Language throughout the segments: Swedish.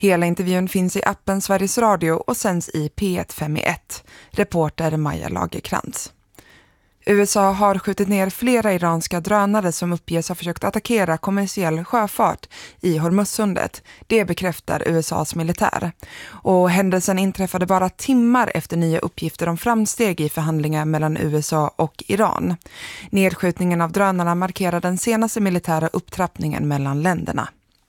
Hela intervjun finns i appen Sveriges Radio och sänds i P1 5 i 1. Reporter Maja Lagerkrantz. USA har skjutit ner flera iranska drönare som uppges ha försökt attackera kommersiell sjöfart i Hormuzsundet. Det bekräftar USAs militär. Och händelsen inträffade bara timmar efter nya uppgifter om framsteg i förhandlingar mellan USA och Iran. Nedskjutningen av drönarna markerar den senaste militära upptrappningen mellan länderna.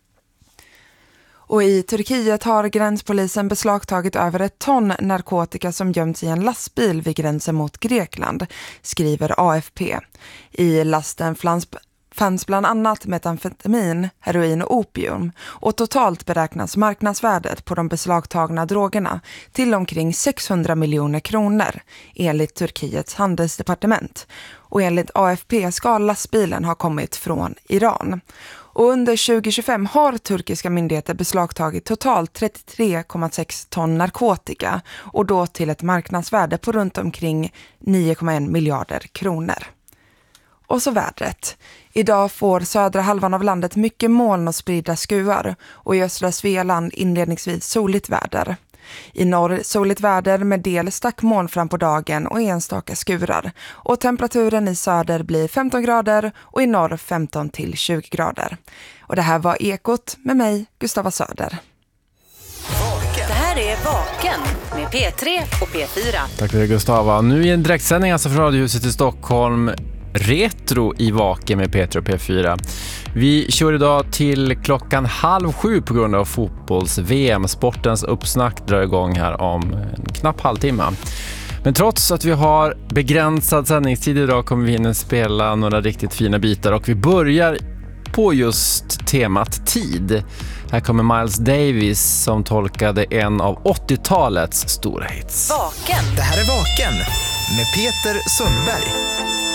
Och i Turkiet har gränspolisen beslagtagit över 1 ton narkotika som gömts i en lastbil vid gränsen mot Grekland, skriver AFP. I lasten fanns bland annat metamfetamin, heroin och opium, och totalt beräknas marknadsvärdet på de beslagtagna drogerna till omkring 600 miljoner kronor enligt Turkiets handelsdepartement. Och enligt AFP ska lastbilen ha kommit från Iran. Och under 2025 har turkiska myndigheter beslagtagit totalt 33,6 ton narkotika och då till ett marknadsvärde på runt omkring 9,1 miljarder kronor. Och så vädret. Idag får södra halvan av landet mycket moln och spridda skurar och i östra Svealand inledningsvis soligt väder. I norr soligt väder med del stackmoln fram på dagen och enstaka skurar. Och temperaturen i söder blir 15 grader och i norr 15 till 20 grader. Och det här var Ekot med mig, Gustava Söder. Det här är Vaken med P3 och P4. Tack för det, Gustava. Nu i en direktsändning alltså från Radiohuset i Stockholm. Retro i Vaken med P3 och P4. Vi kör idag till 6:30 på grund av fotbolls-VM. Sportens uppsnack drar igång här om en knapp halvtimme. Men trots att vi har begränsad sändningstid idag kommer vi hinna spela några riktigt fina bitar. Och vi börjar på just temat tid. Här kommer Miles Davis som tolkade en av 80-talets stora hits. Vaken. Det här är Vaken med Peter Sundberg.